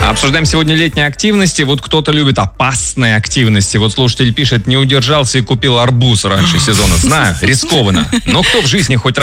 Обсуждаем сегодня летние активности. Вот кто-то любит опасные активности. Вот слушатель пишет, не удержался и купил арбуз раньше сезона. Знаю, рискованно. Но кто в жизни хоть